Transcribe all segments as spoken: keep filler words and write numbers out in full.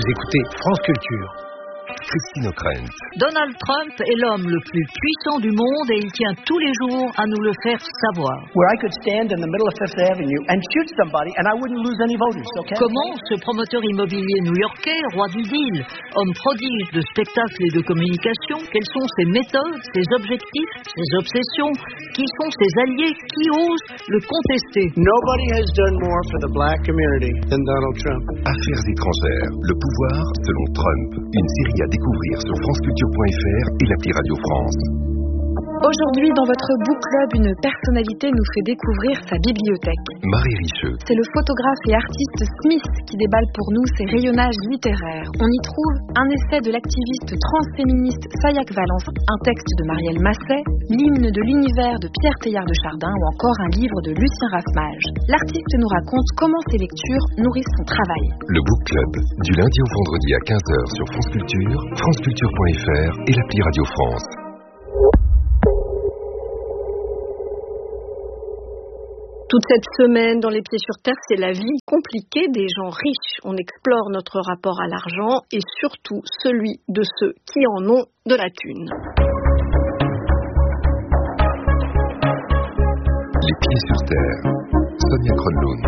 Vous écoutez France Culture. Christine O'Krent. Donald Trump est l'homme le plus puissant du monde et il tient tous les jours à nous le faire savoir. Where I could stand in the middle of Fifth Avenue and shoot somebody and I wouldn't lose any voters, okay? Comment ce promoteur immobilier new-yorkais, roi du deal, homme prodige de spectacles et de communication, quelles sont ses méthodes, ses objectifs, ses obsessions, qui sont ses alliés, qui osent le contester? Nobody has done more for the black community than Donald Trump. Affaires étrangères, le pouvoir selon Trump, une série à découvrir sur franceculture point f r et l'appli Radio France. Aujourd'hui, dans votre book club, une personnalité nous fait découvrir sa bibliothèque. Marie Richeux. C'est le photographe et artiste Smith qui déballe pour nous ses rayonnages littéraires. On y trouve un essai de l'activiste transféministe Sayak Valence, un texte de Marielle Masset, l'hymne de l'univers de Pierre Teilhard de Chardin ou encore un livre de Lucien Raffmage. L'artiste nous raconte comment ses lectures nourrissent son travail. Le book club, du lundi au vendredi à quinze heures sur France Culture, franceculture point f r et l'appli Radio France. Toute cette semaine dans Les Pieds sur Terre, c'est la vie compliquée des gens riches. On explore notre rapport à l'argent et surtout celui de ceux qui en ont de la thune. Les Pieds sur Terre, Sonia Kronlund.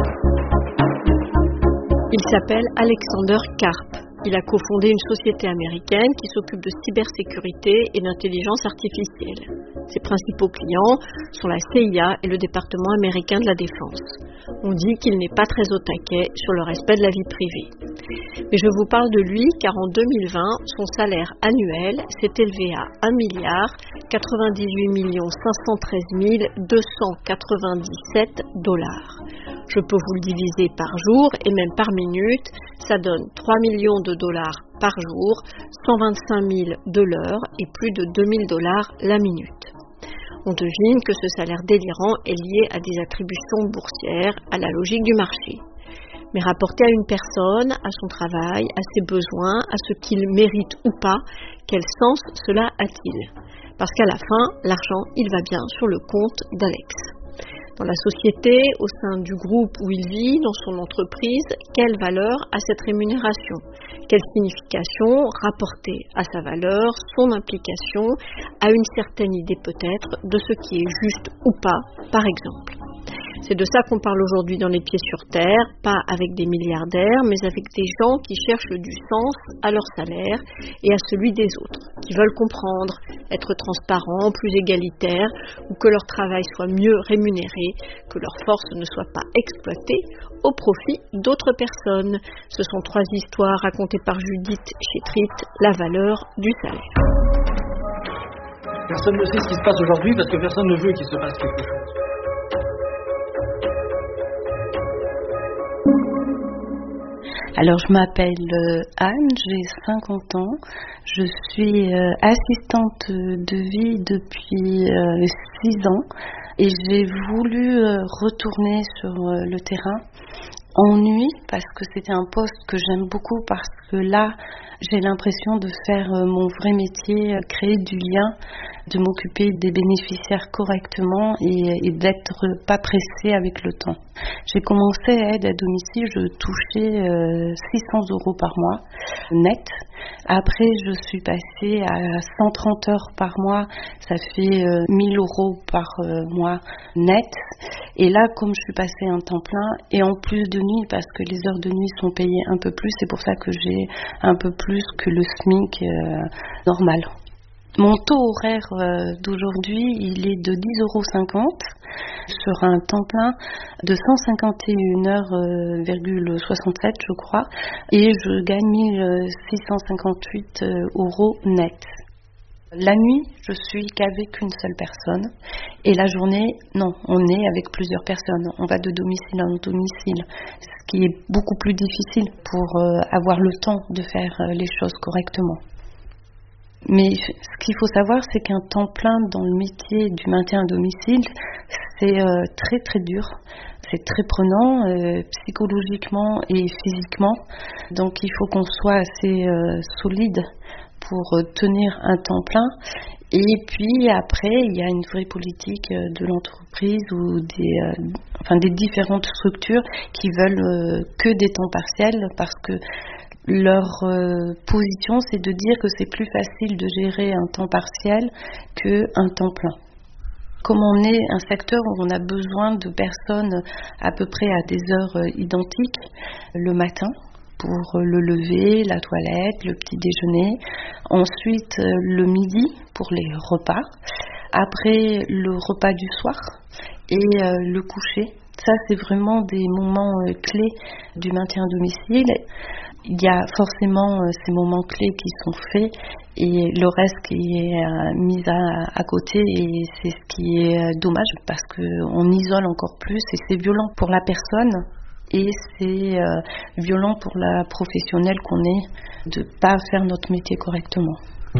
Il s'appelle Alexander Karp. Il a cofondé une société américaine qui s'occupe de cybersécurité et d'intelligence artificielle. Ses principaux clients sont la C I A et le département américain de la défense. On dit qu'il n'est pas très au taquet sur le respect de la vie privée. Mais je vous parle de lui car en deux mille vingt, son salaire annuel s'est élevé à un milliard quatre-vingt-dix-huit millions cinq cent treize mille deux cent quatre-vingt-dix-sept dollars. Je peux vous le diviser par jour et même par minute, ça donne trois millions de dollars par jour, cent vingt-cinq mille de l'heure et plus de deux mille dollars la minute. On devine que ce salaire délirant est lié à des attributions boursières, à la logique du marché. Mais rapporté à une personne, à son travail, à ses besoins, à ce qu'il mérite ou pas, quel sens cela a-t-il? Parce qu'à la fin, l'argent, il va bien sur le compte d'Alex. Dans la société, au sein du groupe où il vit, dans son entreprise, quelle valeur a cette rémunération? Quelle signification rapportée à sa valeur, son implication, à une certaine idée peut-être de ce qui est juste ou pas, par exemple? C'est de ça qu'on parle aujourd'hui dans Les Pieds sur Terre, pas avec des milliardaires, mais avec des gens qui cherchent du sens à leur salaire et à celui des autres, qui veulent comprendre, être transparents, plus égalitaires, ou que leur travail soit mieux rémunéré, que leur force ne soit pas exploitée au profit d'autres personnes. Ce sont trois histoires racontées par Judith Chétrit, la valeur du salaire. Personne ne sait ce qui se passe aujourd'hui parce que personne ne veut qu'il se passe quelque chose. Alors, je m'appelle Anne, j'ai cinquante ans. Je suis euh, assistante de vie depuis euh, six ans et j'ai voulu euh, retourner sur euh, le terrain en nuit parce que c'était un poste que j'aime beaucoup parce que là, j'ai l'impression de faire euh, mon vrai métier, euh, créer du lien, de m'occuper des bénéficiaires correctement et, et d'être pas pressée avec le temps. J'ai commencé à aide à domicile, je touchais euh, six cents euros par mois net. Après, je suis passée à cent trente heures par mois, ça fait euh, mille euros par euh, mois net. Et là, comme je suis passée à un temps plein, et en plus de nuit, parce que les heures de nuit sont payées un peu plus, c'est pour ça que j'ai un peu plus que le SMIC euh, normal. Mon taux horaire euh, d'aujourd'hui, il est de dix euros cinquante sur un temps plein de cent cinquante et une heures virgule soixante-sept, je crois, et je gagne mille six cent cinquante-huit euros net. La nuit, je suis qu'avec une seule personne, et la journée, non, on est avec plusieurs personnes. On va de domicile en domicile, ce qui est beaucoup plus difficile pour euh, avoir le temps de faire euh, les choses correctement. Mais ce qu'il faut savoir, c'est qu'un temps plein dans le métier du maintien à domicile, c'est euh, très très dur. C'est très prenant euh, psychologiquement et physiquement. Donc il faut qu'on soit assez euh, solide pour euh, tenir un temps plein. Et puis après, il y a une vraie politique euh, de l'entreprise ou des, euh, enfin, des différentes structures qui veulent euh, que des temps partiels parce que Leur euh, position, c'est de dire que c'est plus facile de gérer un temps partiel qu'un temps plein. Comme on est un secteur où on a besoin de personnes à peu près à des heures euh, identiques, le matin, pour le lever, la toilette, le petit déjeuner. Ensuite, le midi pour les repas. Après, le repas du soir et euh, le coucher. Ça, c'est vraiment des moments euh, clés du maintien à domicile. Il y a forcément euh, ces moments clés qui sont faits et le reste qui est euh, mis à, à côté, et c'est ce qui est euh, dommage parce qu'on isole encore plus et c'est violent pour la personne. Et c'est euh, violent pour la professionnelle qu'on est de ne pas faire notre métier correctement.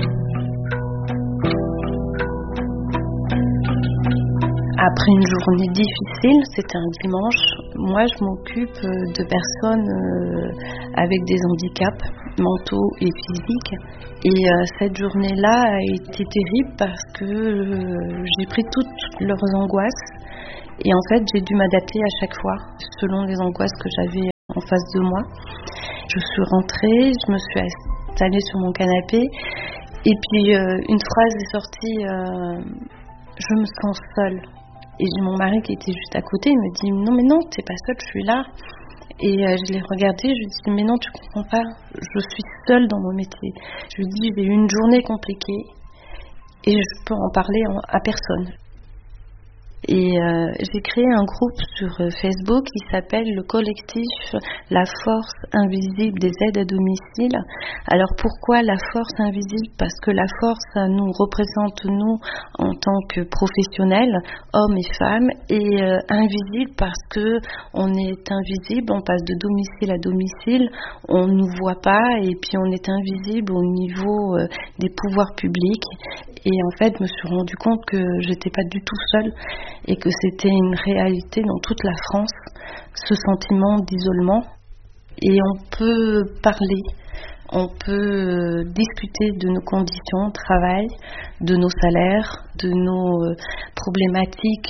Après une journée difficile, c'était un dimanche, moi je m'occupe de personnes euh, avec des handicaps mentaux et physiques. Et euh, cette journée-là a été terrible parce que euh, j'ai pris toutes leurs angoisses. Et en fait, j'ai dû m'adapter à chaque fois, selon les angoisses que j'avais en face de moi. Je suis rentrée, je me suis installée sur mon canapé, et puis euh, une phrase est sortie, euh, je me sens seule. Et j'ai mon mari qui était juste à côté, il me dit, non mais non, t'es pas seule, je suis là. Et euh, je l'ai regardé, je lui ai dit, mais non, tu comprends pas, je suis seule dans mon métier. Je lui ai dit, j'ai eu une journée compliquée, et je peux en parler en, à personne. Et euh, j'ai créé un groupe sur Facebook qui s'appelle le collectif La Force Invisible des aides à domicile. Alors pourquoi la force invisible? Parce que la force, ça nous représente nous en tant que professionnels, hommes et femmes, et euh, invisible parce que on est invisible, on passe de domicile à domicile, on nous voit pas, et puis on est invisible au niveau euh, des pouvoirs publics. Et en fait, je me suis rendu compte que j'étais pas du tout seule et que c'était une réalité dans toute la France, ce sentiment d'isolement. Et on peut parler, on peut discuter de nos conditions de travail, de nos salaires, de nos problématiques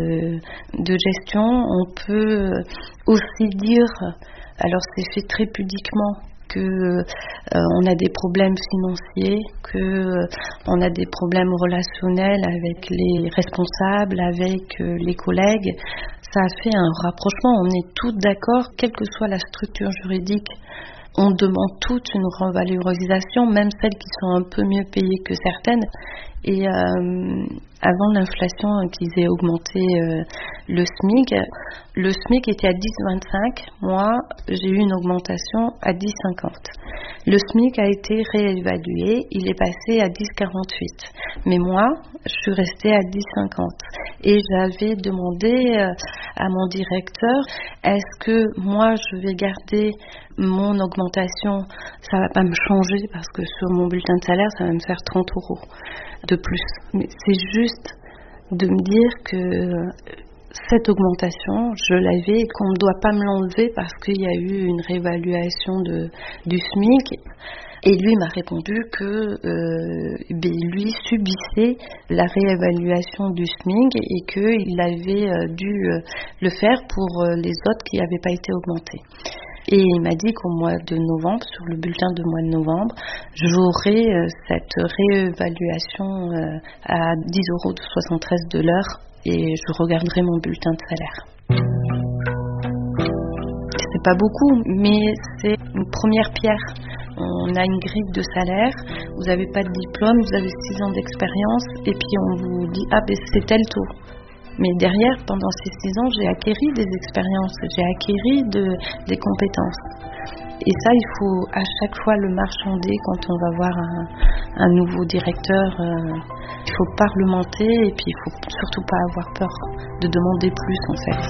de gestion. On peut aussi dire, alors c'est fait très pudiquement, que euh, on a des problèmes financiers, que euh, on a des problèmes relationnels avec les responsables, avec euh, les collègues. Ça a fait un rapprochement. On est tous d'accord, quelle que soit la structure juridique. On demande toute une revalorisation, même celles qui sont un peu mieux payées que certaines. Et euh, avant l'inflation qu'ils aient augmenté euh, le SMIC, le SMIC était à dix virgule vingt-cinq. Moi, j'ai eu une augmentation à dix virgule cinquante. Le SMIC a été réévalué, il est passé à dix virgule quarante-huit. Mais moi, je suis restée à dix virgule cinquante. Et j'avais demandé euh, à mon directeur, est-ce que moi, je vais garder mon augmentation? Ça va pas me changer parce que sur mon bulletin de salaire, ça va me faire trente euros de plus. Mais c'est juste de me dire que cette augmentation, je l'avais et qu'on ne doit pas me l'enlever parce qu'il y a eu une réévaluation de, du SMIC. Et lui m'a répondu que euh, ben, lui subissait la réévaluation du SMIC et qu'il avait euh, dû euh, le faire pour euh, les autres qui n'avaient pas été augmentés. Et il m'a dit qu'au mois de novembre, sur le bulletin de mois de novembre, j'aurai euh, cette réévaluation euh, à dix euros soixante-treize de l'heure et je regarderai mon bulletin de salaire. C'est pas beaucoup, mais c'est une première pierre. On a une grille de salaire, vous n'avez pas de diplôme, vous avez six ans d'expérience et puis on vous dit « Ah ben c'est tel taux ». Mais derrière, pendant ces six ans, j'ai acquéri des expériences, j'ai acquéri de, des compétences. Et ça, il faut à chaque fois le marchander quand on va voir un, un nouveau directeur. Euh, il faut parlementer et puis il ne faut surtout pas avoir peur de demander plus en fait.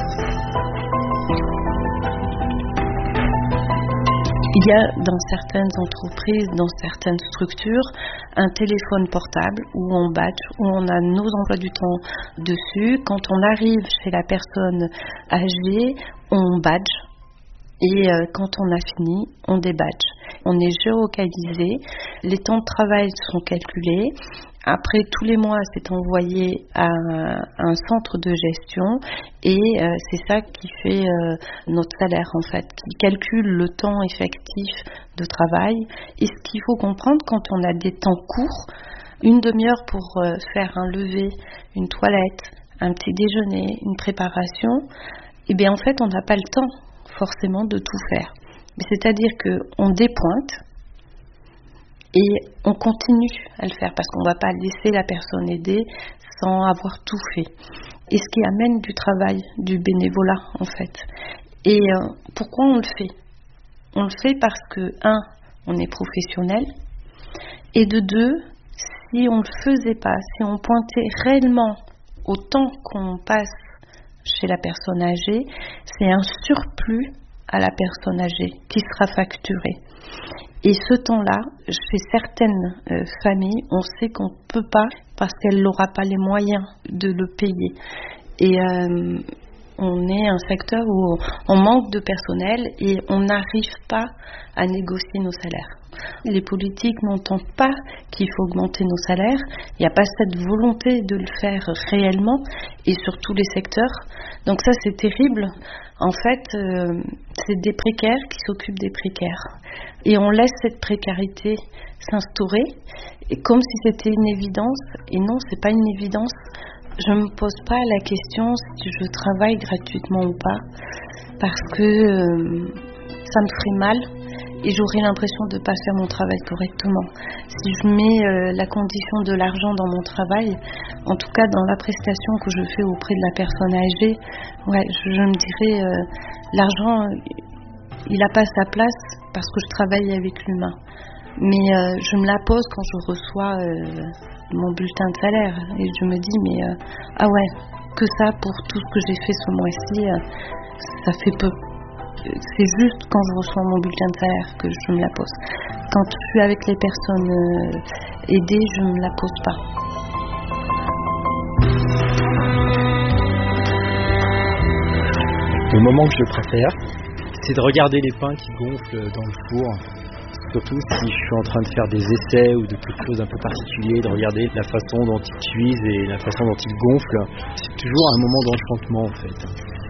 Il y a dans certaines entreprises, dans certaines structures, un téléphone portable où on badge, où on a nos emplois du temps dessus. Quand on arrive chez la personne âgée, on badge Et euh, quand on a fini, on débadge. On est géolocalisé, les temps de travail sont calculés. Après, tous les mois, c'est envoyé à un centre de gestion et euh, c'est ça qui fait euh, notre salaire, en fait, qui calcule le temps effectif de travail. Et ce qu'il faut comprendre, quand on a des temps courts, une demi-heure pour euh, faire un lever, une toilette, un petit déjeuner, une préparation, eh bien, en fait, on n'a pas le temps, forcément, de tout faire. C'est-à-dire qu'on dépointe et on continue à le faire parce qu'on ne va pas laisser la personne aider sans avoir tout fait. Et ce qui amène du travail, du bénévolat en fait. Et euh, pourquoi on le fait ? On le fait parce que, un, on est professionnel, et de deux, si on ne le faisait pas, si on pointait réellement au temps qu'on passe chez la personne âgée, c'est un surplus à la personne âgée qui sera facturé. Et ce temps-là, chez certaines euh, familles, on sait qu'on ne peut pas parce qu'elle n'aura pas les moyens de le payer. Et euh, on est un secteur où on manque de personnel et on n'arrive pas à négocier nos salaires. Les politiques n'entendent pas qu'il faut augmenter nos salaires. Il n'y a pas cette volonté de le faire réellement et sur tous les secteurs. Donc ça, c'est terrible. En fait, euh, c'est des précaires qui s'occupent des précaires. Et on laisse cette précarité s'instaurer et comme si c'était une évidence. Et non, c'est pas une évidence. Je ne me pose pas la question si je travaille gratuitement ou pas parce que euh, ça me ferait mal et j'aurais l'impression de ne pas faire mon travail correctement. Si je mets euh, la condition de l'argent dans mon travail, en tout cas dans la prestation que je fais auprès de la personne âgée, ouais, je, je me dirais euh, l'argent, il n'a pas sa place parce que je travaille avec l'humain. Mais euh, je me la pose quand je reçois euh, mon bulletin de salaire et je me dis mais euh, ah ouais, que ça pour tout ce que j'ai fait ce mois-ci, euh, ça fait peu. C'est juste quand je reçois mon bulletin de salaire que je me la pose. Quand je suis avec les personnes euh, aidées, je ne me la pose pas. Le moment que je préfère, c'est de regarder les pains qui gonflent dans le four. Surtout si je suis en train de faire des essais ou de quelque chose un peu particulier, de regarder la façon dont ils cuisent et la façon dont ils gonflent. C'est toujours un moment d'enchantement en fait.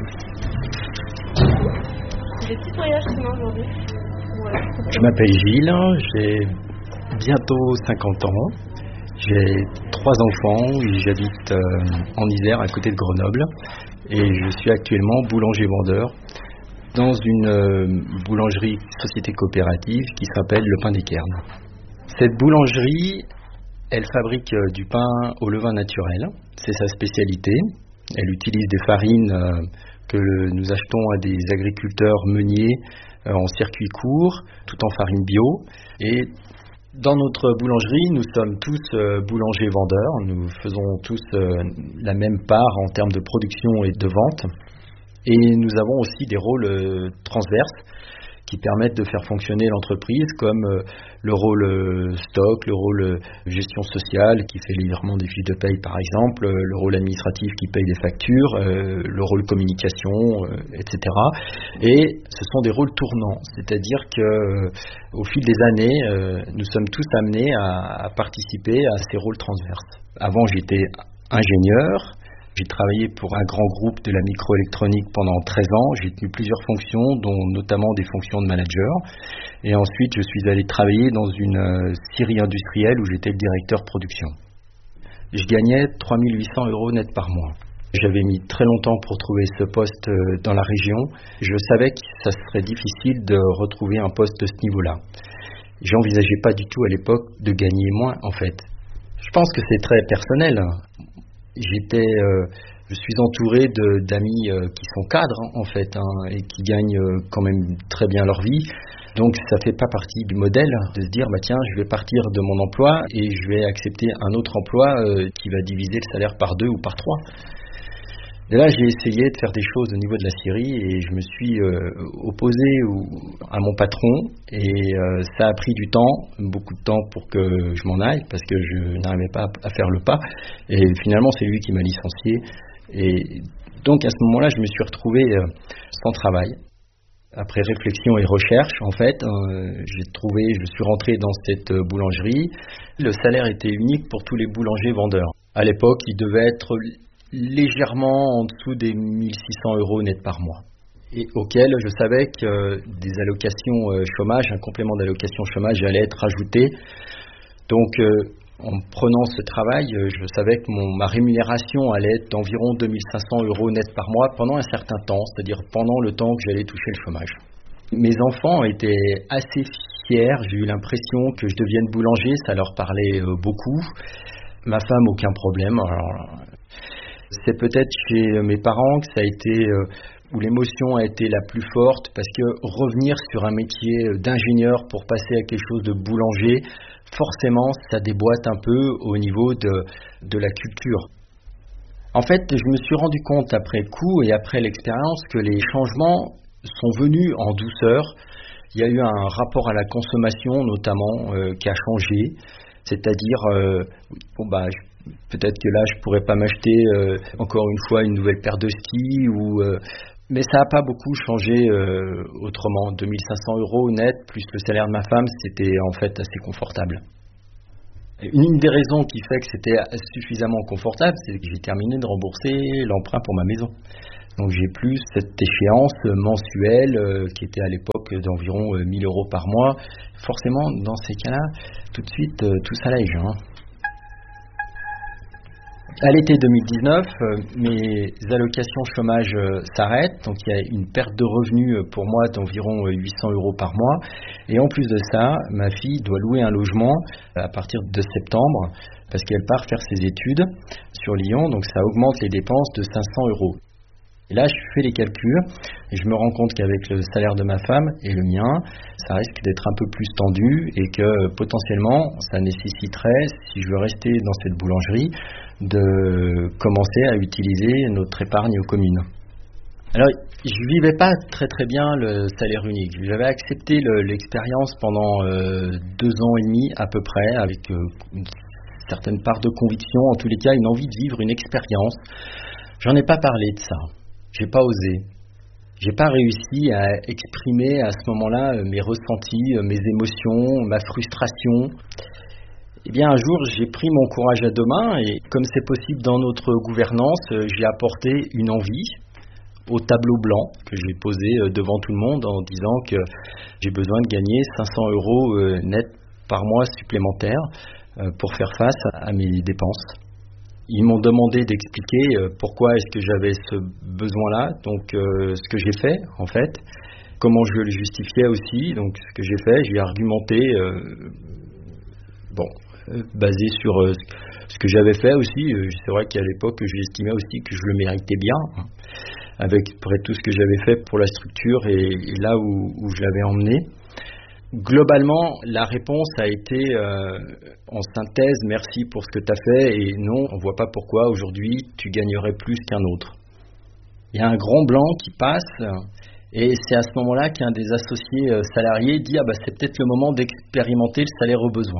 Des petits voyages sinon aujourd'hui. Ouais. Je m'appelle Gilles, j'ai bientôt cinquante ans, j'ai trois enfants, j'habite en Isère à côté de Grenoble et je suis actuellement boulanger-vendeur dans une euh, boulangerie société coopérative qui s'appelle Le Pain des Cairns. Cette boulangerie, elle fabrique euh, du pain au levain naturel, c'est sa spécialité. Elle utilise des farines euh, que nous achetons à des agriculteurs meuniers euh, en circuit court, tout en farine bio. Et dans notre boulangerie, nous sommes tous euh, boulangers-vendeurs, nous faisons tous euh, la même part en termes de production et de vente. Et nous avons aussi des rôles euh, transverses qui permettent de faire fonctionner l'entreprise, comme euh, le rôle euh, stock, le rôle euh, gestion sociale qui fait les virements des fiches de paye par exemple, euh, le rôle administratif qui paye des factures, euh, le rôle communication, euh, et cetera. Et ce sont des rôles tournants, c'est-à-dire que euh, au fil des années, euh, nous sommes tous amenés à, à participer à ces rôles transverses. Avant, j'étais ingénieur. J'ai travaillé pour un grand groupe de la microélectronique pendant treize ans. J'ai tenu plusieurs fonctions, dont notamment des fonctions de manager. Et ensuite, je suis allé travailler dans une euh, scierie industrielle où j'étais le directeur production. Je gagnais trois mille huit cents euros net par mois. J'avais mis très longtemps pour trouver ce poste euh, dans la région. Je savais que ça serait difficile de retrouver un poste de ce niveau-là. J'envisageais pas du tout à l'époque de gagner moins, en fait. Je pense que c'est très personnel. J'étais, euh, je suis entouré de, d'amis euh, qui sont cadres en fait hein, et qui gagnent euh, quand même très bien leur vie. Donc ça fait pas partie du modèle de se dire bah tiens je vais partir de mon emploi et je vais accepter un autre emploi euh, qui va diviser le salaire par deux ou par trois. Et là j'ai essayé de faire des choses au niveau de la scierie et je me suis euh, opposé au, à mon patron et euh, ça a pris du temps, beaucoup de temps pour que je m'en aille parce que je n'arrivais pas à faire le pas et finalement c'est lui qui m'a licencié et donc à ce moment-là je me suis retrouvé euh, sans travail. Après réflexion et recherche, en fait, euh, j'ai trouvé, je suis rentré dans cette boulangerie. Le salaire était unique pour tous les boulangers vendeurs. À l'époque, il devait être légèrement en dessous des mille six cents euros net par mois. Et auquel je savais que euh, des allocations euh, chômage, un complément d'allocation chômage allait être ajouté. Donc, euh, en prenant ce travail, euh, je savais que mon, ma rémunération allait être d'environ deux mille cinq cents euros net par mois pendant un certain temps, c'est-à-dire pendant le temps que j'allais toucher le chômage. Mes enfants étaient assez fiers, j'ai eu l'impression que je devienne boulanger, ça leur parlait euh, beaucoup. Ma femme, aucun problème. Alors, c'est peut-être chez mes parents que ça a été... Euh, où l'émotion a été la plus forte, parce que revenir sur un métier d'ingénieur pour passer à quelque chose de boulanger, forcément, ça déboîte un peu au niveau de, de la culture. En fait, je me suis rendu compte après coup et après l'expérience que les changements sont venus en douceur. Il y a eu un rapport à la consommation, notamment, euh, qui a changé. C'est-à-dire, euh, bon bah, peut-être que là, je pourrais pas m'acheter euh, encore une fois une nouvelle paire de skis ou... Euh, Mais ça n'a pas beaucoup changé euh, autrement. deux mille cinq cents euros net, plus le salaire de ma femme, c'était en fait assez confortable. Une des raisons qui fait que c'était suffisamment confortable, c'est que j'ai terminé de rembourser l'emprunt pour ma maison. Donc j'ai plus cette échéance mensuelle euh, qui était à l'époque d'environ euh, mille euros par mois. Forcément, dans ces cas-là, tout de suite, euh, tout s'allège, hein. À l'été deux mille dix-neuf, euh, mes allocations chômage euh, s'arrêtent, donc il y a une perte de revenus euh, pour moi d'environ euh, huit cents euros par mois. Et en plus de ça, ma fille doit louer un logement euh, à partir de septembre, parce qu'elle part faire ses études sur Lyon, donc ça augmente les dépenses de cinq cents euros. Et là, je fais les calculs et je me rends compte qu'avec le salaire de ma femme et le mien, ça risque d'être un peu plus tendu et que potentiellement, ça nécessiterait, si je veux rester dans cette boulangerie, de commencer à utiliser notre épargne commune. Alors, je vivais pas très très bien le salaire unique. J'avais accepté le, l'expérience pendant euh, deux ans et demi à peu près, avec euh, une certaine part de conviction, en tous les cas une envie de vivre une expérience. J'en ai pas parlé de ça. J'ai pas osé. J'ai pas réussi à exprimer à ce moment-là mes ressentis, mes émotions, ma frustration. Eh bien, un jour, j'ai pris mon courage à deux mains et, comme c'est possible dans notre gouvernance, j'ai apporté une envie au tableau blanc que j'ai posé devant tout le monde en disant que j'ai besoin de gagner cinq cents euros net par mois supplémentaires pour faire face à mes dépenses. Ils m'ont demandé d'expliquer pourquoi est-ce que j'avais ce besoin-là, donc euh, ce que j'ai fait en fait, comment je le justifiais aussi, donc ce que j'ai fait, j'ai argumenté, euh, bon, euh, basé sur euh, ce que j'avais fait aussi. Euh, c'est vrai qu'à l'époque, j'estimais aussi que je le méritais bien, hein, avec près tout ce que j'avais fait pour la structure et, et là où, où je l'avais emmené. Globalement, la réponse a été euh, en synthèse, merci pour ce que tu as fait et non, on ne voit pas pourquoi aujourd'hui tu gagnerais plus qu'un autre. Il y a un grand blanc qui passe et c'est à ce moment-là qu'un des associés salariés dit « Ah bah c'est peut-être le moment d'expérimenter le salaire au besoin ».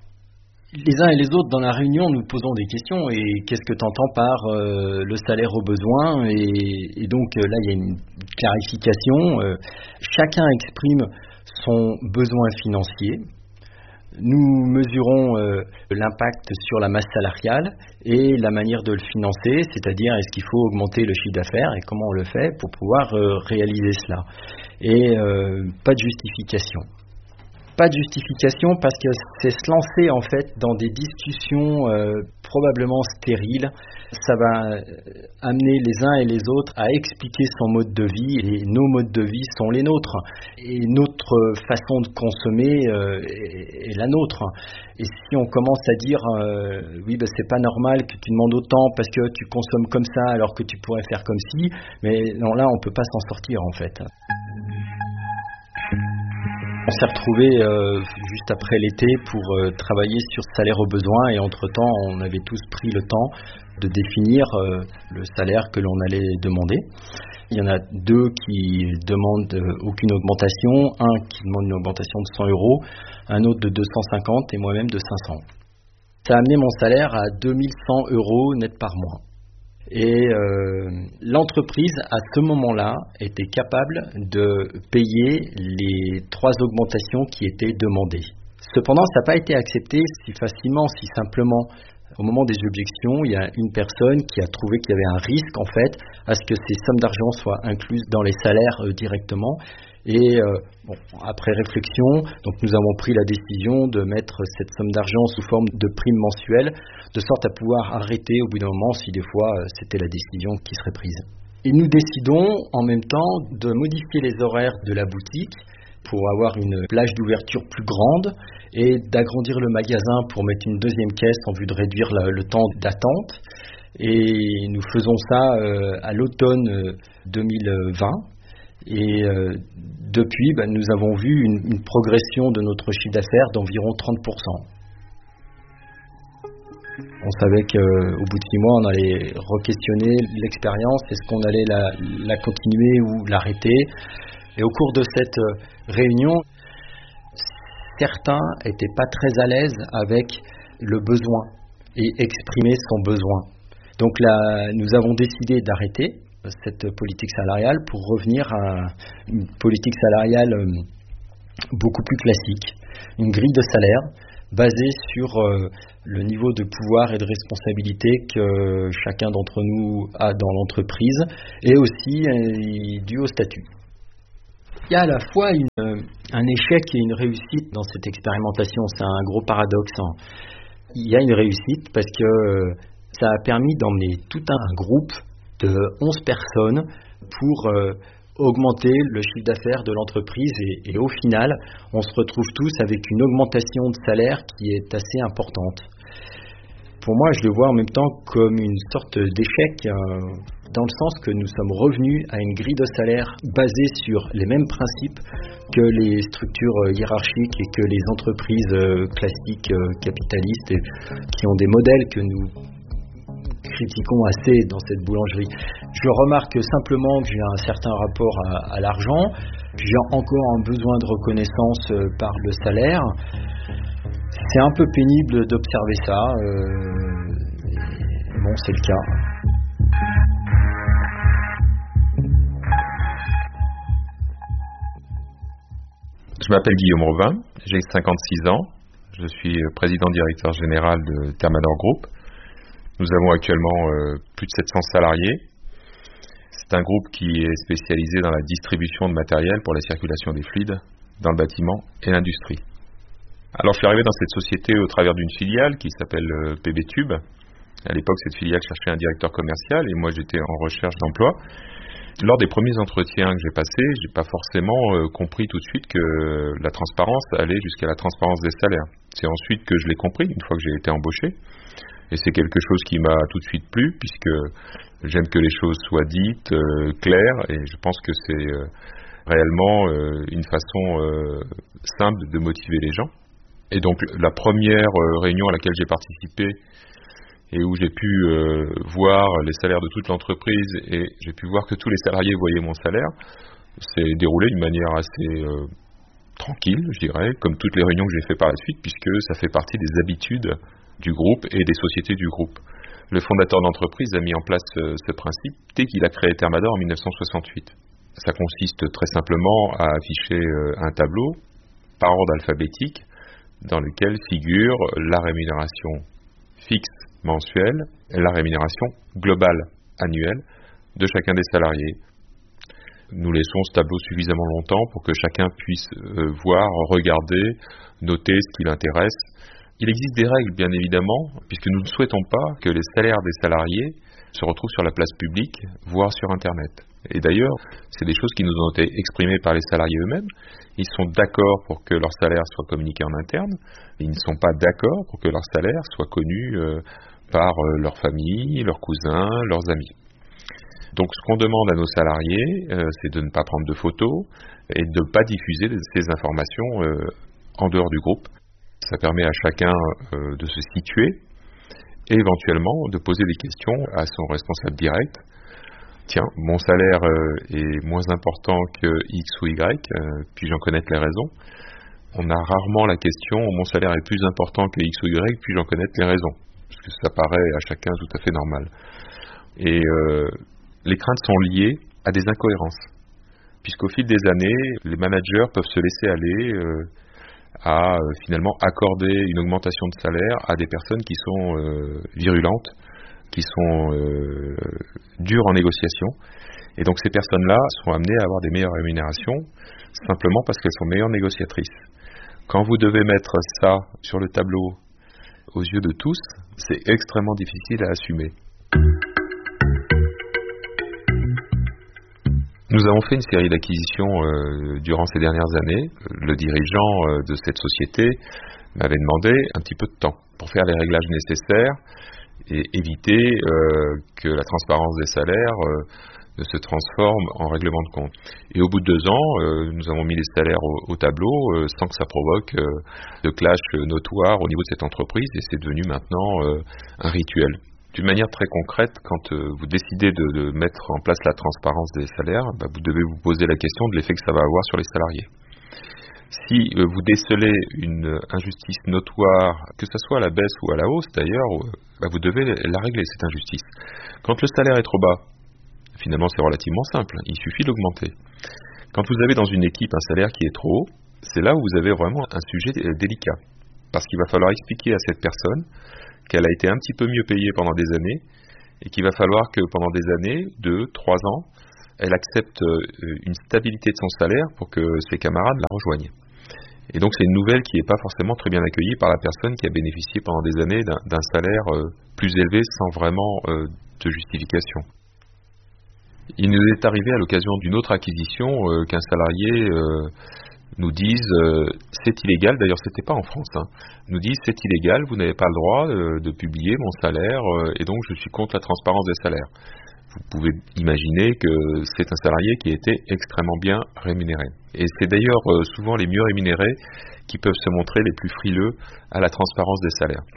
Les uns et les autres dans la réunion nous posons des questions et qu'est-ce que tu entends par euh, le salaire au besoin et, et donc là il y a une clarification, euh, chacun exprime son besoin financier. Nous mesurons euh, l'impact sur la masse salariale et la manière de le financer, c'est-à-dire est-ce qu'il faut augmenter le chiffre d'affaires et comment on le fait pour pouvoir euh, réaliser cela. Et euh, pas de justification. Pas de justification parce que c'est se lancer en fait dans des discussions euh, probablement stériles. Ça va amener les uns et les autres à expliquer son mode de vie et nos modes de vie sont les nôtres et notre façon de consommer euh, est, est la nôtre. Et si on commence à dire euh, oui ben c'est pas normal que tu demandes autant parce que tu consommes comme ça alors que tu pourrais faire comme si, mais non là on peut pas s'en sortir en fait. On s'est retrouvés euh, juste après l'été pour euh, travailler sur ce salaire au besoin et entre-temps, on avait tous pris le temps de définir euh, le salaire que l'on allait demander. Il y en a deux qui demandent euh, aucune augmentation, un qui demande une augmentation de cent euros, un autre de deux cent cinquante et moi-même de cinq cents. Ça a amené mon salaire à deux mille cent euros net par mois. Et euh, l'entreprise, à ce moment-là, était capable de payer les trois augmentations qui étaient demandées. Cependant, ça n'a pas été accepté si facilement, si simplement. Au moment des objections, il y a une personne qui a trouvé qu'il y avait un risque, en fait, à ce que ces sommes d'argent soient incluses dans les salaires euh, directement. Et euh, bon, après réflexion, donc nous avons pris la décision de mettre cette somme d'argent sous forme de prime mensuelle, de sorte à pouvoir arrêter au bout d'un moment si des fois euh, c'était la décision qui serait prise. Et nous décidons en même temps de modifier les horaires de la boutique pour avoir une plage d'ouverture plus grande et d'agrandir le magasin pour mettre une deuxième caisse en vue de réduire la, le temps d'attente. Et nous faisons ça euh, à l'automne euh, deux mille vingt. Et euh, depuis, bah, nous avons vu une, une progression de notre chiffre d'affaires d'environ trente pour cent. On savait qu'au bout de six mois, on allait re-questionner l'expérience, est-ce qu'on allait la, la continuer ou l'arrêter. Et au cours de cette réunion, certains n'étaient pas très à l'aise avec le besoin et exprimer son besoin. Donc là, nous avons décidé d'arrêter cette politique salariale pour revenir à une politique salariale beaucoup plus classique, une grille de salaire basée sur le niveau de pouvoir et de responsabilité que chacun d'entre nous a dans l'entreprise et aussi dû au statut. Il y a à la fois une, un échec et une réussite dans cette expérimentation, c'est un gros paradoxe. Il y a une réussite parce que ça a permis d'emmener tout un groupe de onze personnes pour euh, augmenter le chiffre d'affaires de l'entreprise et, et au final, on se retrouve tous avec une augmentation de salaire qui est assez importante. Pour moi, je le vois en même temps comme une sorte d'échec euh, dans le sens que nous sommes revenus à une grille de salaire basée sur les mêmes principes que les structures hiérarchiques et que les entreprises euh, classiques euh, capitalistes et, qui ont des modèles que nous critiquons assez dans cette boulangerie. Je remarque simplement que j'ai un certain rapport à, à l'argent, j'ai encore un besoin de reconnaissance euh, par le salaire. C'est un peu pénible d'observer ça. Euh, bon, c'est le cas. Je m'appelle Guillaume Robin, j'ai cinquante-six ans, je suis président-directeur général de Thermador Group. Nous avons actuellement euh, plus de sept cents salariés. C'est un groupe qui est spécialisé dans la distribution de matériel pour la circulation des fluides dans le bâtiment et l'industrie. Alors je suis arrivé dans cette société au travers d'une filiale qui s'appelle euh, P B Tube. À l'époque, cette filiale cherchait un directeur commercial et moi j'étais en recherche d'emploi. Lors des premiers entretiens que j'ai passés, j'ai pas forcément euh, compris tout de suite que la transparence allait jusqu'à la transparence des salaires. C'est ensuite que je l'ai compris, une fois que j'ai été embauché. Et c'est quelque chose qui m'a tout de suite plu, puisque j'aime que les choses soient dites, euh, claires, et je pense que c'est euh, réellement euh, une façon euh, simple de motiver les gens. Et donc la première euh, réunion à laquelle j'ai participé, et où j'ai pu euh, voir les salaires de toute l'entreprise, et j'ai pu voir que tous les salariés voyaient mon salaire, s'est déroulé d'une manière assez euh, tranquille, je dirais, comme toutes les réunions que j'ai fait par la suite, puisque ça fait partie des habitudes du groupe et des sociétés du groupe. Le fondateur d'entreprise a mis en place euh, ce principe dès qu'il a créé Thermador en mille neuf cent soixante-huit. Ça consiste très simplement à afficher euh, un tableau par ordre alphabétique dans lequel figure la rémunération fixe mensuelle et la rémunération globale annuelle de chacun des salariés. Nous laissons ce tableau suffisamment longtemps pour que chacun puisse euh, voir, regarder, noter ce qui l'intéresse. Il existe des règles, bien évidemment, puisque nous ne souhaitons pas que les salaires des salariés se retrouvent sur la place publique, voire sur Internet. Et d'ailleurs, c'est des choses qui nous ont été exprimées par les salariés eux-mêmes. Ils sont d'accord pour que leur salaire soit communiqué en interne, mais ils ne sont pas d'accord pour que leur salaire soit connu euh, par euh, leur famille, leurs cousins, leurs amis. Donc ce qu'on demande à nos salariés, euh, c'est de ne pas prendre de photos et de ne pas diffuser ces informations euh, en dehors du groupe. Ça permet à chacun euh, de se situer et éventuellement de poser des questions à son responsable direct. Tiens, mon salaire euh, est moins important que X ou Y, euh, puis j'en connaître les raisons. On a rarement la question, mon salaire est plus important que X ou Y, puis j'en connaître les raisons, parce que ça paraît à chacun tout à fait normal. Et euh, les craintes sont liées à des incohérences, puisqu'au fil des années, les managers peuvent se laisser aller euh, à euh, finalement accorder une augmentation de salaire à des personnes qui sont euh, virulentes, qui sont euh, dures en négociation. Et donc ces personnes-là sont amenées à avoir des meilleures rémunérations simplement parce qu'elles sont meilleures négociatrices. Quand vous devez mettre ça sur le tableau aux yeux de tous, c'est extrêmement difficile à assumer. Nous avons fait une série d'acquisitions euh, durant ces dernières années. Le dirigeant euh, de cette société m'avait demandé un petit peu de temps pour faire les réglages nécessaires et éviter euh, que la transparence des salaires euh, ne se transforme en règlement de compte. Et au bout de deux ans, euh, nous avons mis les salaires au, au tableau euh, sans que ça provoque euh, de clash notoire au niveau de cette entreprise, et c'est devenu maintenant euh, un rituel. D'une manière très concrète, quand euh, vous décidez de, de mettre en place la transparence des salaires, bah, vous devez vous poser la question de l'effet que ça va avoir sur les salariés. Si euh, vous décelez une injustice notoire, que ce soit à la baisse ou à la hausse d'ailleurs, euh, bah, vous devez la régler, cette injustice. Quand le salaire est trop bas, finalement c'est relativement simple, il suffit d'augmenter. Quand vous avez dans une équipe un salaire qui est trop haut, c'est là où vous avez vraiment un sujet délicat. Parce qu'il va falloir expliquer à cette personne qu'elle a été un petit peu mieux payée pendant des années, et qu'il va falloir que pendant des années, deux, trois ans, elle accepte une stabilité de son salaire pour que ses camarades la rejoignent. Et donc c'est une nouvelle qui n'est pas forcément très bien accueillie par la personne qui a bénéficié pendant des années d'un, d'un salaire plus élevé sans vraiment de justification. Il nous est arrivé à l'occasion d'une autre acquisition euh, qu'un salarié euh, nous dise euh, c'est illégal, d'ailleurs c'était pas en France, hein, nous dise c'est illégal, vous n'avez pas le droit euh, de publier mon salaire euh, et donc je suis contre la transparence des salaires. Vous pouvez imaginer que c'est un salarié qui a été extrêmement bien rémunéré. Et c'est d'ailleurs euh, souvent les mieux rémunérés qui peuvent se montrer les plus frileux à la transparence des salaires.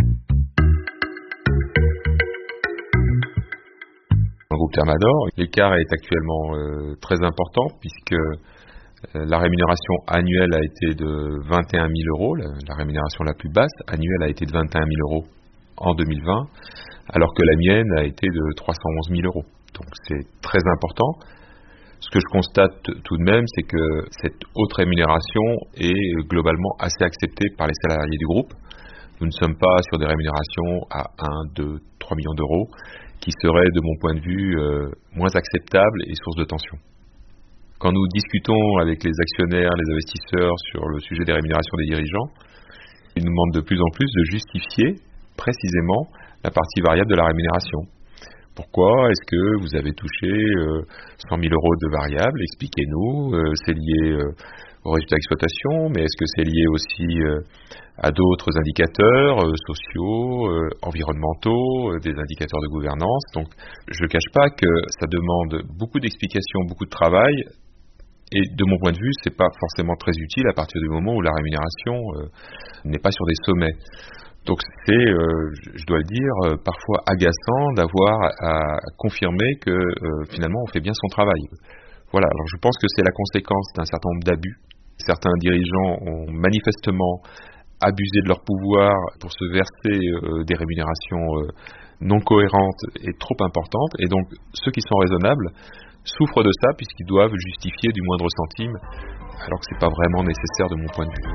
Dans le groupe Thermador, l'écart est actuellement euh, très important puisque euh, la rémunération annuelle a été de vingt et un mille euros, la, la rémunération la plus basse annuelle a été de vingt et un mille euros en deux mille vingt, alors que la mienne a été de trois cent onze mille euros. Donc c'est très important. Ce que je constate tout de même, c'est que cette haute rémunération est globalement assez acceptée par les salariés du groupe. Nous ne sommes pas sur des rémunérations à un, deux, trois millions d'euros, qui seraient, de mon point de vue, euh, moins acceptables et source de tension. Quand nous discutons avec les actionnaires, les investisseurs sur le sujet des rémunérations des dirigeants, ils nous demandent de plus en plus de justifier précisément la partie variable de la rémunération. Pourquoi est-ce que vous avez touché euh, cent mille euros de variable? Expliquez-nous, euh, c'est lié euh, au résultat d'exploitation, mais est-ce que c'est lié aussi euh, à d'autres indicateurs euh, sociaux, euh, environnementaux, euh, des indicateurs de gouvernance? Donc, je ne cache pas que ça demande beaucoup d'explications, beaucoup de travail, et de mon point de vue, c'est pas forcément très utile à partir du moment où la rémunération euh, n'est pas sur des sommets. Donc c'est, euh, je dois le dire, euh, parfois agaçant d'avoir à, à confirmer que euh, finalement on fait bien son travail. Voilà, alors je pense que c'est la conséquence d'un certain nombre d'abus. Certains dirigeants ont manifestement abusé de leur pouvoir pour se verser euh, des rémunérations euh, non cohérentes et trop importantes, et donc ceux qui sont raisonnables souffrent de ça puisqu'ils doivent justifier du moindre centime, alors que c'est pas vraiment nécessaire de mon point de vue.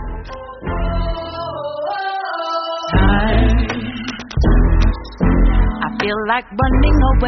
I feel like running away.